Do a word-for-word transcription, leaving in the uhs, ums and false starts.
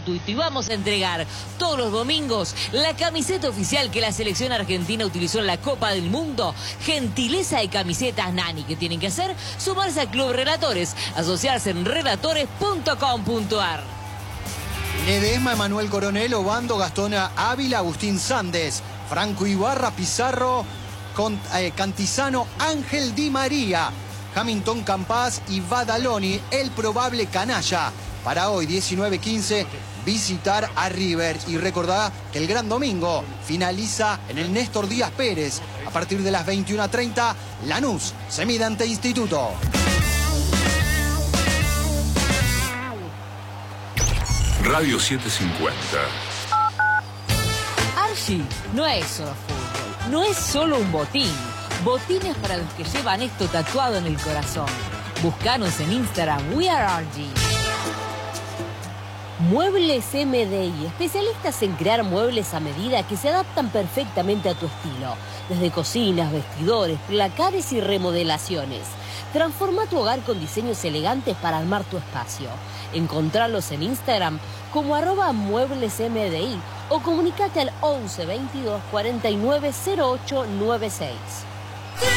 gratuito y vamos a entregar todos los domingos la camiseta oficial que la selección argentina utilizó en la Copa del Mundo. Gentileza de Camisetas Nani. ¿Qué tienen que hacer? Sumarse al Club Relatores, asociarse en relatores punto com punto ar. Ledesma, Emanuel Coronel, Obando, Gastón Ávila, Agustín Sandes, Franco Ibarra, Pizarro, Con, eh, Cantizano, Ángel Di María, Hamilton Campas y Badaloni, el probable canalla. Para hoy, diecinueve quince, visitar a River. Y recordá que el gran domingo finaliza en el Néstor Díaz Pérez. A partir de las veintiuna treinta, Lanús se mide ante Instituto. Radio setecientos cincuenta. Archie no es solo fútbol, no es solo un botín. Botines para los que llevan esto tatuado en el corazón. Búscanos en Instagram, We Are Archie. Muebles M D I, especialistas en crear muebles a medida que se adaptan perfectamente a tu estilo. Desde cocinas, vestidores, placares y remodelaciones. Transforma tu hogar con diseños elegantes para armar tu espacio. Encontralos en Instagram como arroba muebles M D I o comunicate al once veintidós cuarenta y nueve cero ocho noventa y seis.